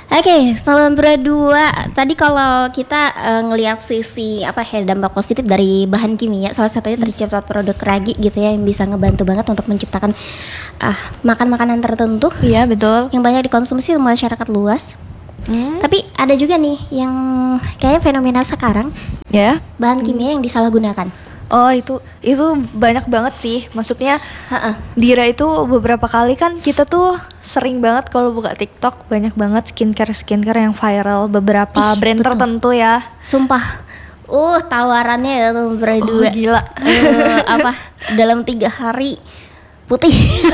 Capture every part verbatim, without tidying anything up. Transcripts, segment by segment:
Oke, salam berdua. Tadi kalau kita uh, ngelihat sisi apa ya dampak positif dari bahan kimia, salah satunya tercipta produk ragi gitu ya yang bisa ngebantu banget untuk menciptakan uh, makan makanan tertentu. Iya betul. Yang banyak dikonsumsi masyarakat luas. Hmm. Tapi ada juga nih yang kayak fenomena sekarang, Ya. bahan kimia yang disalahgunakan. Oh itu itu banyak banget sih. Maksudnya Ha-ha. Dira itu beberapa kali kan kita tuh sering banget kalau buka TikTok banyak banget skincare skincare yang viral beberapa Ih, brand betul. tertentu ya. Sumpah, uh tawarannya ya tuh berdua. Oh, gila. Eh, apa dalam tiga hari putih.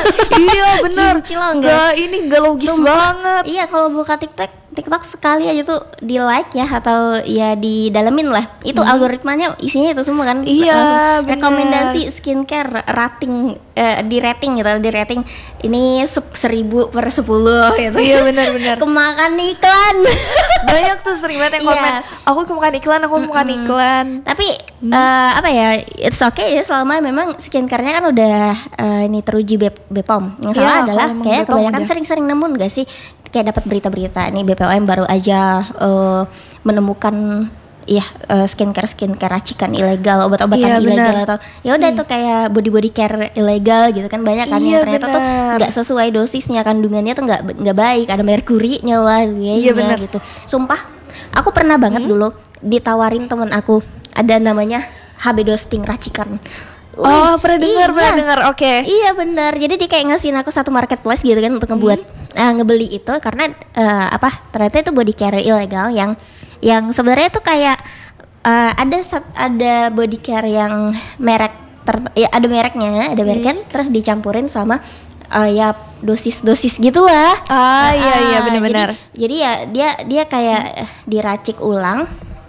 Iya bener. Kinclong, Nggak guys. ini nggak logis Sumpah. banget. Iya, kalau buka TikTok TikTok sekali aja tuh di like ya atau ya didalemin lah. Itu Hmm. algoritmanya isinya itu semua kan. Iya, Langsung bener. rekomendasi skincare rating eh, di rating gitu, di rating ini se- seribu per sepuluh gitu. Iya benar-benar. Kemakan iklan. Banyak tuh sering banget yang komen. Iya. Aku kemakan iklan, aku kemakan iklan. Tapi eh, apa ya, it's okay ya selama memang skincare-nya kan udah eh, ini teruji B- BPOM. Yang salah Iya, adalah kalau emang kayak B P O M kebanyakan udah. sering-sering nemu gak sih kayak dapat berita-berita ini B P O M baru aja eh, menemukan iya eh, skincare skincare racikan ilegal, obat-obatan Iya, ilegal benar. atau ya udah itu kayak body body care ilegal gitu kan, banyak kan Iya, yang ternyata tuh benar. nggak sesuai dosisnya, kandungannya tuh nggak nggak baik, ada merkurinya lah Iya, benar. gitu. Sumpah, aku pernah banget dulu ditawarin temen aku ada namanya H B Dosting racikan. Oh, Wih, pernah dengar, iya. pernah dengar. Oke. Iya benar. Jadi dia kayak ngasihin aku satu marketplace gitu kan untuk ngebuat eh, ngebeli itu karena eh, apa? Ternyata itu body care ilegal yang yang sebenarnya tuh kayak eh, ada sat- ada body care yang merek ter- ya ada mereknya, ada mereknya terus dicampurin sama eh, ya dosis-dosis gitulah. Ah, iya iya Ah, benar-benar. Jadi, jadi ya dia dia kayak eh, diracik ulang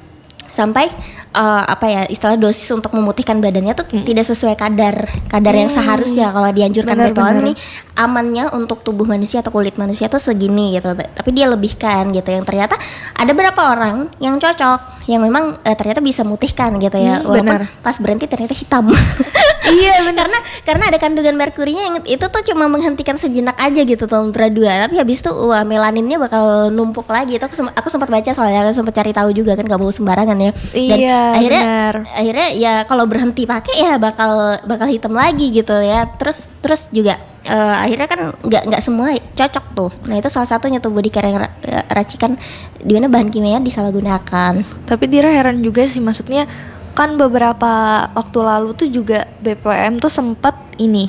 sampai eh, apa ya istilah dosis untuk memutihkan badannya tuh tidak sesuai kadar kadar yang seharusnya kalau dianjurkan Benar, B P O M benar. ini amannya untuk tubuh manusia atau kulit manusia tuh segini gitu, tapi dia lebihkan gitu, yang ternyata ada beberapa orang yang cocok yang memang eh, ternyata bisa memutihkan gitu ya, Hmm, walaupun benar. pas berhenti ternyata hitam. Iya benar. karena karena ada kandungan merkurinya yang itu tuh cuma menghentikan sejenak aja gitu tahun dua, tapi habis itu wah melaninnya bakal numpuk lagi. Itu aku, sem- aku sempat baca soalnya, aku sempat cari tahu juga kan, gak mau sembarangan ya. Dan Iya, akhirnya benar. akhirnya ya kalau berhenti pakai ya bakal bakal hitam lagi gitu ya. Terus terus juga eh, akhirnya kan nggak nggak semua cocok tuh. Nah itu salah satunya tuh body care yang ra- racikan di mana bahan kimia disalahgunakan. Tapi Dira heran juga sih, maksudnya kan beberapa waktu lalu tuh juga B P O M tuh sempat ini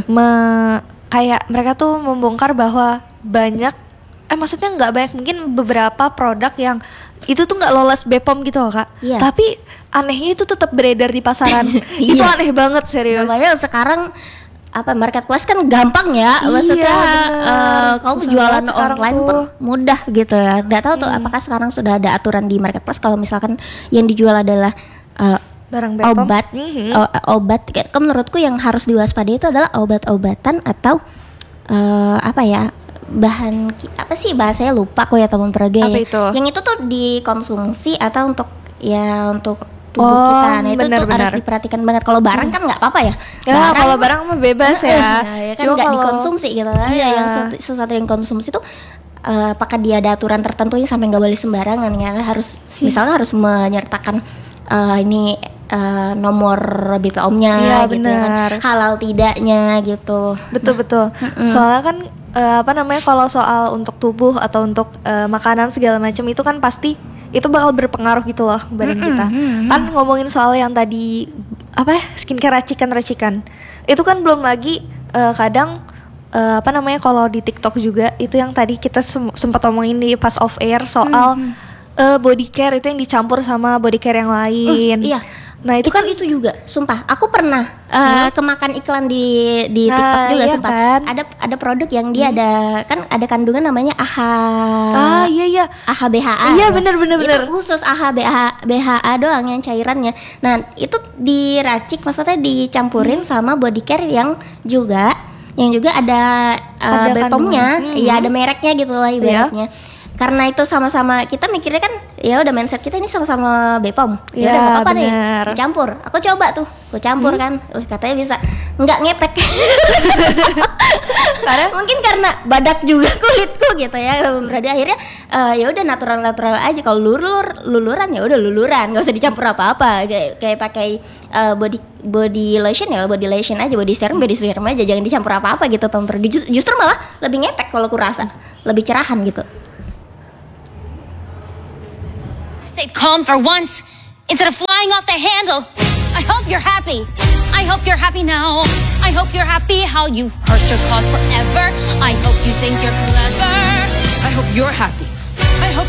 me- kayak mereka tuh membongkar bahwa banyak eh maksudnya nggak banyak, mungkin beberapa produk yang itu tuh nggak lolos B P O M gitu loh kak. Iya. Tapi anehnya itu tetap beredar di pasaran. Itu Iya. aneh banget serius. Makanya sekarang apa marketplace kan gampang ya, Iya, maksudnya bener. eh, kamu Susah jualan banget sekarang online tuh. pun mudah gitu ya. Nggak tahu tuh apakah sekarang sudah ada aturan di marketplace kalau misalkan yang dijual adalah eh, Barang B P O M. obat, Mhm. o- obat. Kayak menurutku yang harus diwaspadai itu adalah obat-obatan atau eh, apa ya, bahan ki- apa sih bahasanya, lupa aku ya teman Prado Apa ya. itu? Yang itu tuh dikonsumsi atau untuk ya untuk tubuh Oh, kita. Nah itu tuh benar-benar. harus diperhatikan banget. Kalau barang kan nggak apa-apa ya. Ya kalau barang mah bebas ya. ya kan Cuma nggak kalau- dikonsumsi gitu kan. Iya. Yang sesu- sesuatu yang konsumsi tuh eh, apakah dia ada aturan tertentu yang sampai nggak boleh sembarangan ya, harus misalnya harus menyertakan eh, ini eh, nomor B P O M-nya Iya, gitu ya kan, benar. halal tidaknya gitu. Betul betul. Soalnya kan eh, apa namanya, kalau soal untuk tubuh atau untuk eh, makanan segala macam itu kan pasti itu bakal berpengaruh gitu loh ke badan kita. Kan ngomongin soal yang tadi apa ya, skincare racikan-racikan. Itu kan belum lagi eh, kadang eh, apa namanya, kalau di TikTok juga itu yang tadi kita sem- sempat ngomongin di pas off air soal eh, body care itu yang dicampur sama body care yang lain. Iya. Nah, Itu itu kan kan itu juga, sumpah. Aku pernah eh, kemakan iklan di di Nah, TikTok juga, iya sumpah. kan? Ada ada produk yang dia ada kan ada kandungan namanya A H ah iya iya. A H B H A. Iya, ya. bener, bener, Itu bener. khusus A H B H A doang yang cairannya. Nah, itu diracik, maksudnya dicampurin sama body care yang juga yang juga ada, uh, Ada B P O M-nya. kandungan. Iya, ada mereknya gitu lah ibaratnya. karena itu sama-sama kita mikirnya kan ya udah mindset kita ini sama-sama B P O M. Ya Ya, udah nggak apa-apa nih, bener. campur. Aku coba tuh, aku campur Hmm. kan. Uh, katanya bisa. Nggak ngepek. Karena Mungkin karena badak juga kulitku gitu ya. Berarti akhirnya eh, ya udah natural-natural aja. Kalau lulur luluran ya udah luluran, nggak usah dicampur apa-apa. Kayak, kayak pakai eh, body body lotion ya, body lotion aja, body serum, body serum aja, jangan dicampur apa-apa gitu, Tomper. Just- Justru malah lebih ngepek kalau aku rasa, lebih cerahan gitu. Stay calm for once instead of flying off the handle. I hope you're happy. I hope you're happy now. I hope you're happy how you hurt your cause forever. I hope you think you're clever. I hope you're happy. I hope